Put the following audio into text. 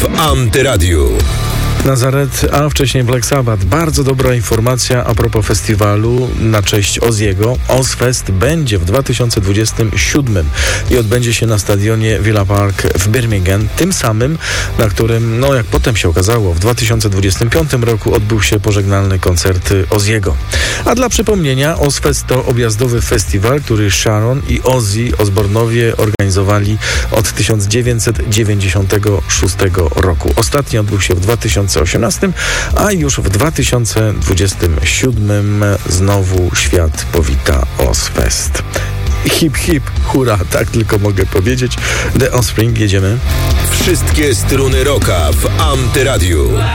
w Antyradiu. Nazaret, a wcześniej Black Sabbath. Bardzo dobra informacja a propos festiwalu na cześć Ozziego. Ozzfest będzie w 2027 i odbędzie się na stadionie Villa Park w Birmingham, tym samym, na którym, jak potem się okazało, w 2025 roku odbył się pożegnalny koncert Ozziego. A dla przypomnienia, Ozzfest to objazdowy festiwal, który Sharon i Ozzy Osbourne'owie organizowali od 1996 roku. Ostatni odbył się w 2018, a już w 2027 znowu świat powita Ozzfest. Hip, hip, hurra, tak tylko mogę powiedzieć. The Offspring, jedziemy. Wszystkie struny rocka w Antyradiu.